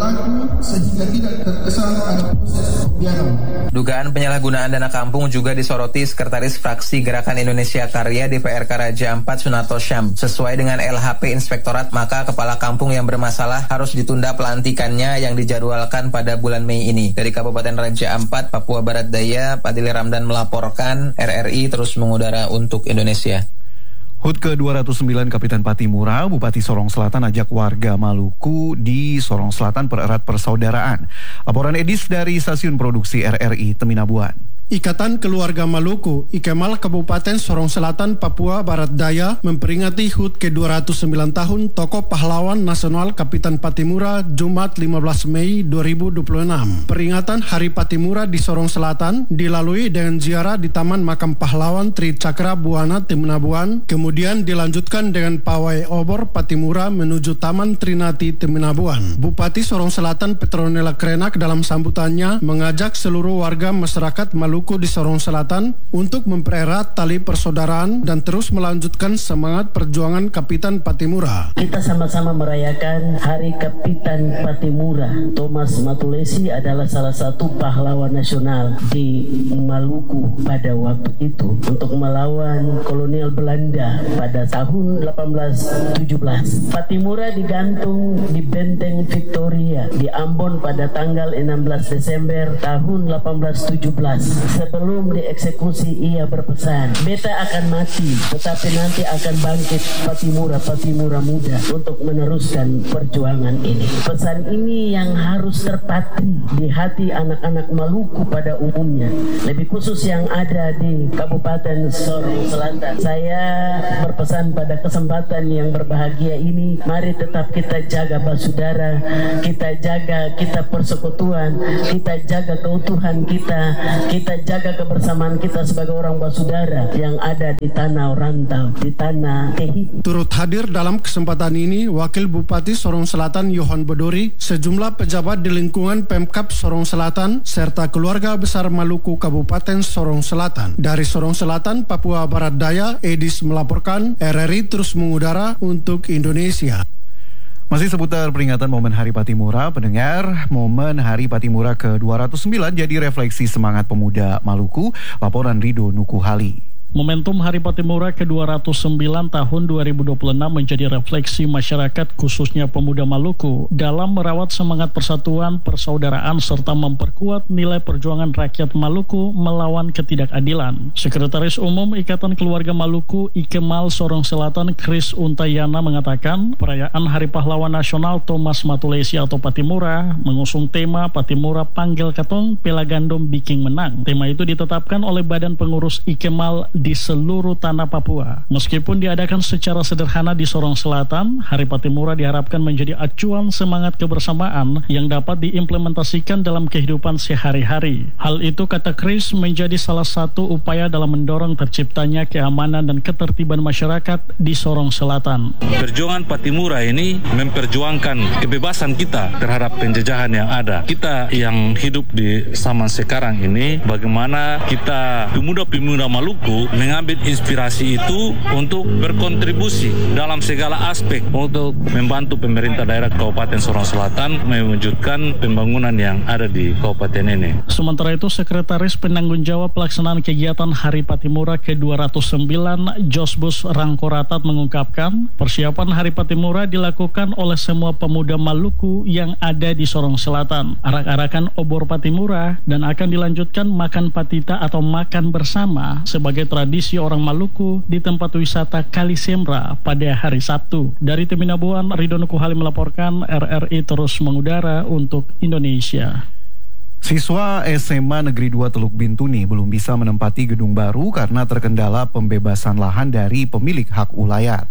berlaku sehingga tidak terkesan ada proses pembiaran. Dugaan penyalahgunaan dana kampung juga disoroti Sekretaris Fraksi Gerakan Indonesia Karya DPRK Raja Ampat Sunato Syam. Sesuai dengan LHP Inspektorat, maka kepala kampung yang bermasalah harus ditunda pelantikannya yang dijadwalkan pada bulan Mei ini. Dari Kabupaten Raja Ampat, Papua Barat Daya, Padili Ramdan melaporkan. RRI terus mengudara untuk Indonesia. HUT ke-209 Kapitan Patimura, Bupati Sorong Selatan ajak warga Maluku di Sorong Selatan pererat persaudaraan. Laporan Edis dari Stasiun Produksi RRI Teminabuan. Ikatan Keluarga Maluku, IKEMAL Kabupaten Sorong Selatan, Papua Barat Daya memperingati HUT ke-209 tahun Tokoh Pahlawan Nasional Kapitan Patimura Jumat 15 Mei 2026. Peringatan Hari Patimura di Sorong Selatan dilalui dengan ziarah di Taman Makam Pahlawan Tri Cakra Buana Teminabuan, kemudian dilanjutkan dengan pawai obor Patimura menuju Taman Trinati Teminabuan. Bupati Sorong Selatan Petronella Krenak dalam sambutannya mengajak seluruh warga masyarakat Maluku di Sorong Selatan untuk mempererat tali persaudaraan dan terus melanjutkan semangat perjuangan Kapitan Patimura. Kita sama-sama merayakan Hari Kapitan Patimura. Thomas Matulesi adalah salah satu pahlawan nasional di Maluku pada waktu itu untuk melawan kolonial Belanda pada tahun 1817. Patimura digantung di Benteng Victoria di Ambon pada tanggal 16 Desember tahun 1817. Sebelum dieksekusi ia berpesan, beta akan mati, tetapi nanti akan bangkit Patimura muda untuk meneruskan perjuangan ini. Pesan ini yang harus terpatri di hati anak-anak Maluku pada umumnya, lebih khusus yang ada di Kabupaten Sorong Selatan. Saya berpesan pada kesempatan yang berbahagia ini, mari tetap kita jaga basudara, kita jaga kita persekutuan, kita jaga keutuhan kita jaga kebersamaan kita sebagai orang basudara yang ada di tanah rantau, di tanah Kehi. Turut hadir dalam kesempatan ini Wakil Bupati Sorong Selatan Yohan Bedori, sejumlah pejabat di lingkungan Pemkab Sorong Selatan, serta keluarga besar Maluku Kabupaten Sorong Selatan. Dari Sorong Selatan, Papua Barat Daya, Edis melaporkan, RRI terus mengudara untuk Indonesia. Masih seputar peringatan momen Hari Patimura, pendengar, momen Hari Patimura ke-209 jadi refleksi semangat pemuda Maluku. Laporan Rido Nukuhali. Momentum Hari Patimura ke-209 tahun 2026 menjadi refleksi masyarakat khususnya pemuda Maluku dalam merawat semangat persatuan, persaudaraan, serta memperkuat nilai perjuangan rakyat Maluku melawan ketidakadilan. Sekretaris Umum Ikatan Keluarga Maluku IKEMAL Sorong Selatan Chris Untayana mengatakan perayaan Hari Pahlawan Nasional Thomas Matulesi atau Patimura mengusung tema Patimura Panggil Katong Pelagandom Biking Menang. Tema itu ditetapkan oleh Badan Pengurus IKEMAL di seluruh tanah Papua. Meskipun diadakan secara sederhana di Sorong Selatan, Hari Patimura diharapkan menjadi acuan semangat kebersamaan yang dapat diimplementasikan dalam kehidupan sehari-hari. Hal itu, kata Chris, menjadi salah satu upaya dalam mendorong terciptanya keamanan dan ketertiban masyarakat di Sorong Selatan. Perjuangan Patimura ini memperjuangkan kebebasan kita terhadap penjajahan yang ada. Kita yang hidup di zaman sekarang ini, bagaimana kita pemuda-pemuda Maluku mengambil inspirasi itu untuk berkontribusi dalam segala aspek untuk membantu pemerintah daerah Kabupaten Sorong Selatan mewujudkan pembangunan yang ada di kabupaten ini. Sementara itu, Sekretaris Penanggung Jawab Pelaksanaan Kegiatan Hari Patimura ke-209 Josbus Rangkoratat mengungkapkan persiapan Hari Patimura dilakukan oleh semua pemuda Maluku yang ada di Sorong Selatan. Arak-arakan obor Patimura dan akan dilanjutkan makan patita atau makan bersama sebagai tradisi orang Maluku di tempat wisata Kali Semra pada hari Sabtu. Dari Teminabuan, Rido Nukuhali melaporkan, RRI terus mengudara untuk Indonesia. Siswa SMA Negeri 2 Teluk Bintuni belum bisa menempati gedung baru karena terkendala pembebasan lahan dari pemilik hak ulayat.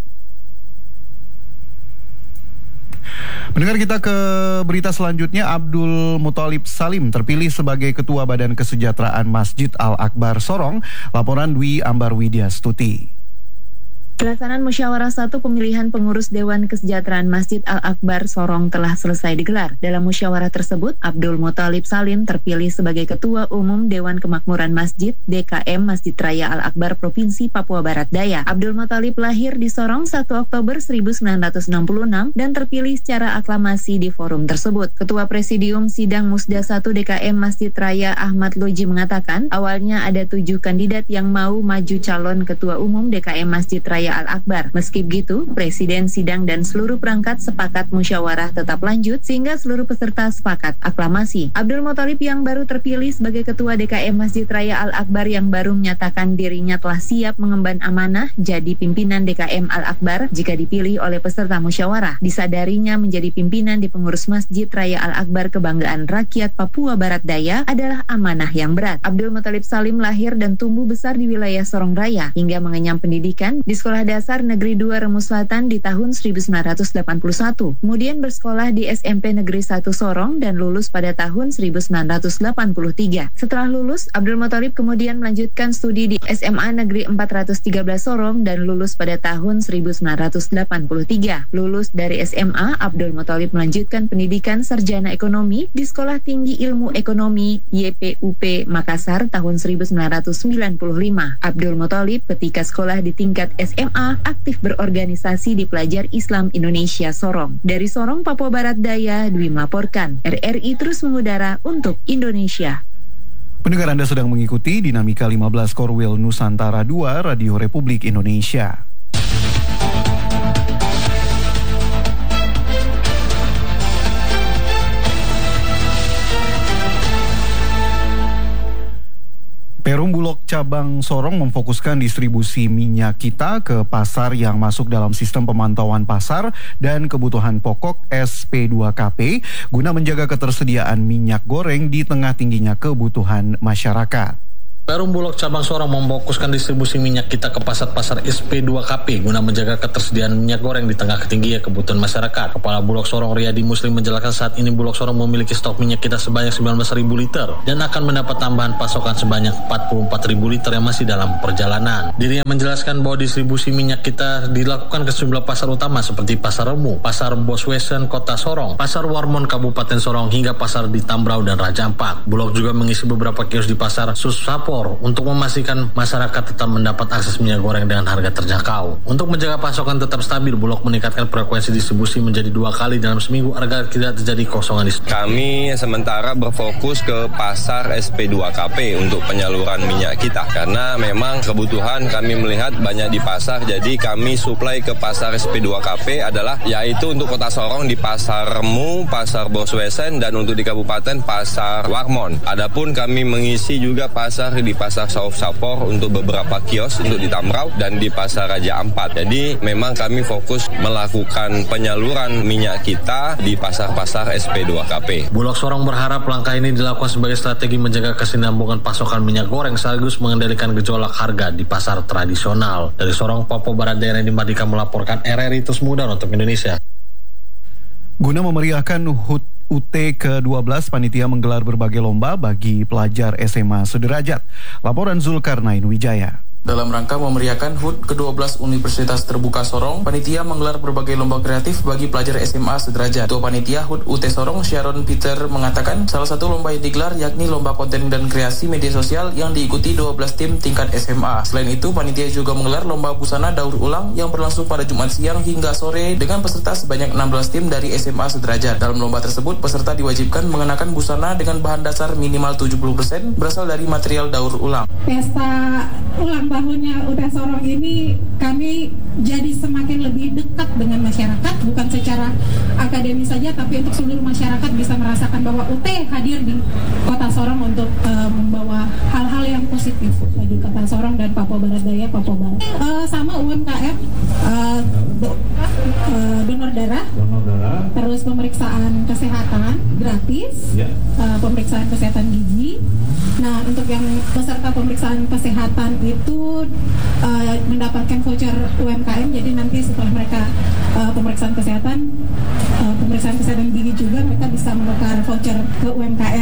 Mendengar kita ke berita selanjutnya, Abdul Muthalib Salim terpilih sebagai Ketua Badan Kesejahteraan Masjid Al-Akbar Sorong. Laporan Dwi Ambar Widya Stuti. Pelaksanaan Musyawarah 1 pemilihan pengurus Dewan Kesejahteraan Masjid Al-Akbar Sorong telah selesai digelar. Dalam musyawarah tersebut, Abdul Muthalib Salim terpilih sebagai Ketua Umum Dewan Kemakmuran Masjid DKM Masjid Raya Al-Akbar Provinsi Papua Barat Daya. Abdul Muthalib lahir di Sorong 1 Oktober 1966 dan terpilih secara aklamasi di forum tersebut. Ketua Presidium Sidang Musda 1 DKM Masjid Raya Ahmad Loji mengatakan, awalnya ada 7 kandidat yang mau maju calon Ketua Umum DKM Masjid Raya Al-Akbar. Meski begitu, Presiden Sidang dan seluruh perangkat sepakat musyawarah tetap lanjut sehingga seluruh peserta sepakat aklamasi. Abdul Muthalib yang baru terpilih sebagai Ketua DKM Masjid Raya Al-Akbar yang baru menyatakan dirinya telah siap mengemban amanah jadi pimpinan DKM Al-Akbar jika dipilih oleh peserta musyawarah. Disadarinya menjadi pimpinan di pengurus Masjid Raya Al-Akbar kebanggaan rakyat Papua Barat Daya adalah amanah yang berat. Abdul Muthalib Salim lahir dan tumbuh besar di wilayah Sorong Raya hingga mengenyam pendidikan di Sekolah Dasar Negeri 2 Remu Selatan di tahun 1981. Kemudian bersekolah di SMP Negeri 1 Sorong dan lulus pada tahun 1983. Setelah lulus, Abdul Muthalib kemudian melanjutkan studi di SMA Negeri 413 Sorong dan lulus pada tahun 1983. Lulus dari SMA, Abdul Muthalib melanjutkan pendidikan sarjana ekonomi di Sekolah Tinggi Ilmu Ekonomi YPUP Makassar tahun 1995. Abdul Muthalib ketika sekolah di tingkat SMA aktif berorganisasi di Pelajar Islam Indonesia Sorong. Dari Sorong, Papua Barat Daya, Dwi melaporkan. RRI terus mengudara untuk Indonesia. Pendengar, Anda sedang mengikuti Dinamika 15 Korwil Nusantara 2 Radio Republik Indonesia. Perum Bulog Cabang Sorong memfokuskan distribusi minyak kita ke pasar yang masuk dalam sistem pemantauan pasar dan kebutuhan pokok SP2KP guna menjaga ketersediaan minyak goreng di tengah tingginya kebutuhan masyarakat. Perum Bulog Cabang Sorong memfokuskan distribusi minyak kita ke pasar-pasar SP2KP guna menjaga ketersediaan minyak goreng di tengah ketinggian kebutuhan masyarakat. Kepala Bulog Sorong Riyadi Muslim menjelaskan saat ini Bulog Sorong memiliki stok minyak kita sebanyak 19.000 liter dan akan mendapat tambahan pasokan sebanyak 44.000 liter yang masih dalam perjalanan. Dirinya menjelaskan bahwa distribusi minyak kita dilakukan ke sejumlah pasar utama seperti Pasar Remu, Pasar Boswesen Kota Sorong, Pasar Warmon Kabupaten Sorong hingga pasar di Tambrau dan Raja Ampat. Bulog juga mengisi beberapa kios di pasar Susapor untuk memastikan masyarakat tetap mendapat akses minyak goreng dengan harga terjangkau. Untuk menjaga pasokan tetap stabil, Bulog meningkatkan frekuensi distribusi menjadi 2 kali dalam seminggu agar tidak terjadi kosongan di stok. Kami sementara berfokus ke pasar SP2KP untuk penyaluran minyak kita karena memang kebutuhan kami melihat banyak di pasar, jadi kami suplai ke pasar SP2KP adalah yaitu untuk Kota Sorong di Pasar Remu, Pasar Boswesen dan untuk di Kabupaten Pasar Warmon. Adapun kami mengisi juga pasar di Pasar Sauf Sapor untuk beberapa kios untuk di Tambrau dan di Pasar Raja Ampat. Jadi memang kami fokus melakukan penyaluran minyak kita di pasar-pasar SP2KP. Bulog Sorong berharap langkah ini dilakukan sebagai strategi menjaga kesinambungan pasokan minyak goreng sekaligus mengendalikan gejolak harga di pasar tradisional. Dari Sorong, Papua Barat Daya, Randy Mardika melaporkan. RRI terus mengudara untuk Indonesia. Guna memeriahkan HUT UT ke-12, panitia menggelar berbagai lomba bagi pelajar SMA sederajat. Laporan Zulkarnain Wijaya. Dalam rangka memeriahkan HUT ke-12 Universitas Terbuka Sorong, panitia menggelar berbagai lomba kreatif bagi pelajar SMA sederajat. Ketua Panitia HUT UT Sorong, Sharon Peter, mengatakan salah satu lomba yang digelar yakni lomba konten dan kreasi media sosial yang diikuti 12 tim tingkat SMA. Selain itu, panitia juga menggelar lomba busana daur ulang yang berlangsung pada Jumat siang hingga sore dengan peserta sebanyak 16 tim dari SMA sederajat. Dalam lomba tersebut, peserta diwajibkan mengenakan busana dengan bahan dasar minimal 70% berasal dari material daur ulang. Pesta ulang tahunnya UT Sorong ini kami jadi semakin lebih dekat dengan masyarakat, bukan secara akademis saja tapi untuk seluruh masyarakat bisa merasakan bahwa UT hadir di Kota Sorong untuk membawa hal-hal yang positif bagi Kota Sorong dan Papua Barat Daya, Papua Barat. Sama UMKM, donor darah, terus pemeriksaan kesehatan gratis, pemeriksaan kesehatan gigi. Nah, untuk yang peserta pemeriksaan kesehatan itu mendapatkan voucher UMKM, jadi nanti setelah mereka pemeriksaan kesehatan gigi juga mereka bisa menukar voucher ke UMKM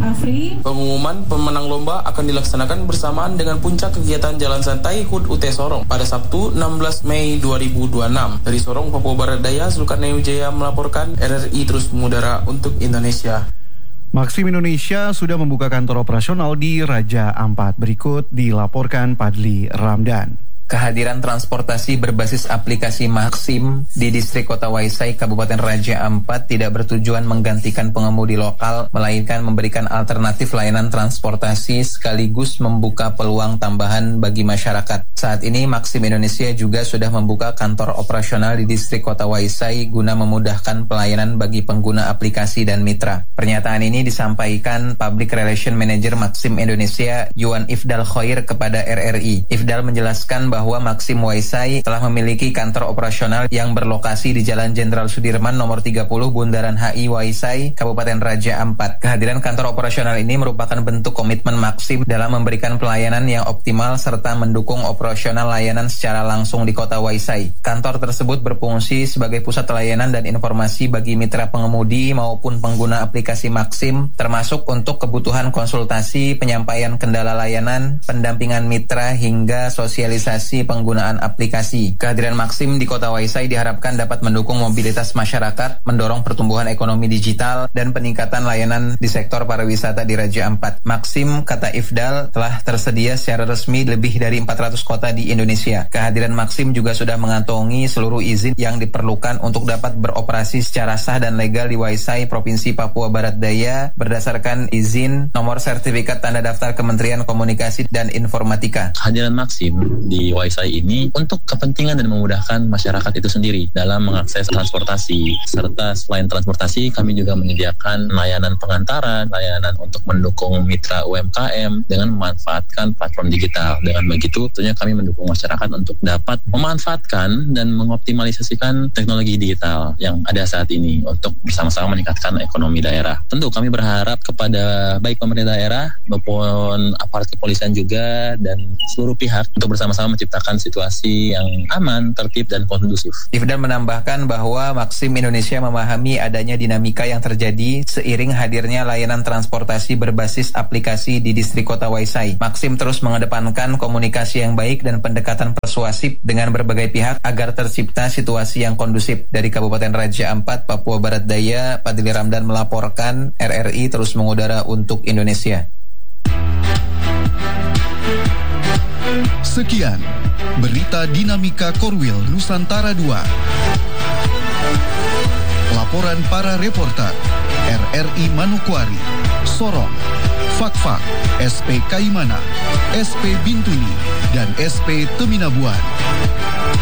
free. Pengumuman pemenang lomba akan dilaksanakan bersamaan dengan puncak kegiatan Jalan Santai HUT UT Sorong pada Sabtu 16 Mei 2026. Dari Sorong, Papua Barat Daya, Zulkarnain Wijaya melaporkan, RRI terus mengudara untuk Indonesia. Maxim Indonesia sudah membuka kantor operasional di Raja Ampat. Berikut dilaporkan Padli Ramdan. Kehadiran transportasi berbasis aplikasi Maxim di distrik Kota Waisai, Kabupaten Raja Ampat tidak bertujuan menggantikan pengemudi lokal, melainkan memberikan alternatif layanan transportasi sekaligus membuka peluang tambahan bagi masyarakat. Saat ini Maxim Indonesia juga sudah membuka kantor operasional di distrik Kota Waisai guna memudahkan pelayanan bagi pengguna aplikasi dan mitra. Pernyataan ini disampaikan Public Relation Manager Maxim Indonesia, Yuan Ifdal Khoir, kepada RRI. Ifdal menjelaskan bahwa Maxim Waisai telah memiliki kantor operasional yang berlokasi di Jalan Jenderal Sudirman nomor 30 Bundaran HI Waisai, Kabupaten Raja Ampat. Kehadiran kantor operasional ini merupakan bentuk komitmen Maxim dalam memberikan pelayanan yang optimal serta mendukung operasional layanan secara langsung di Kota Waisai. Kantor tersebut berfungsi sebagai pusat layanan dan informasi bagi mitra pengemudi maupun pengguna aplikasi Maxim, termasuk untuk kebutuhan konsultasi, penyampaian kendala layanan, pendampingan mitra hingga sosialisasi penggunaan aplikasi. Kehadiran Maxim di Kota Waisai diharapkan dapat mendukung mobilitas masyarakat, mendorong pertumbuhan ekonomi digital, dan peningkatan layanan di sektor pariwisata di Raja Ampat. Maxim, kata Ifdal, telah tersedia secara resmi lebih dari 400 kota di Indonesia. Kehadiran Maxim juga sudah mengantongi seluruh izin yang diperlukan untuk dapat beroperasi secara sah dan legal di Waisai, Provinsi Papua Barat Daya, berdasarkan izin nomor sertifikat tanda daftar Kementerian Komunikasi dan Informatika. Kehadiran Maxim di Waisai ini untuk kepentingan dan memudahkan masyarakat itu sendiri dalam mengakses transportasi. Serta selain transportasi, kami juga menyediakan layanan pengantaran, layanan untuk mendukung mitra UMKM dengan memanfaatkan platform digital. Dengan begitu, tentunya kami mendukung masyarakat untuk dapat memanfaatkan dan mengoptimalisasikan teknologi digital yang ada saat ini untuk bersama-sama meningkatkan ekonomi daerah. Tentu kami berharap kepada baik pemerintah daerah maupun aparat kepolisian juga dan seluruh pihak untuk bersama-sama menciptakan situasi yang aman, tertib, dan kondusif. Ifdal menambahkan bahwa Maxim Indonesia memahami adanya dinamika yang terjadi seiring hadirnya layanan transportasi berbasis aplikasi di distrik Kota Waisai. Maxim terus mengedepankan komunikasi yang baik dan pendekatan persuasif dengan berbagai pihak agar tercipta situasi yang kondusif. Dari Kabupaten Raja Ampat, Papua Barat Daya, Padli Ramdan melaporkan, RRI terus mengudara untuk Indonesia. Sekian berita dinamika Korwil Nusantara 2. Laporan para reporter RRI Manokwari, Sorong, Fakfak, SP Kaimana, SP Bintuni, dan SP Teminabuan.